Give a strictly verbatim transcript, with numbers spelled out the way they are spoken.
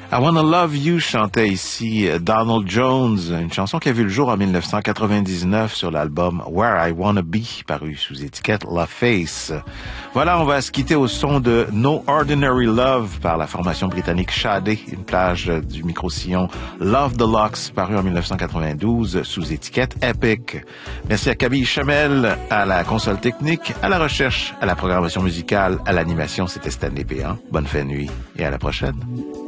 I Wanna Love You chantait ici Donald Jones, une chanson qui a vu le jour en dix-neuf cent quatre-vingt-dix-neuf sur l'album Where I Wanna Be, paru sous étiquette La Face. Voilà, on va se quitter au son de No Ordinary Love par la formation britannique Sade, une plage du micro-sillon Love Deluxe, paru en dix-neuf cent quatre-vingt-douze sous étiquette Epic. Merci à Camille Chamel, à la console technique, à la recherche, à la programmation musicale, à l'animation, c'était Stanley Péan. Bonne fin de nuit et à la prochaine.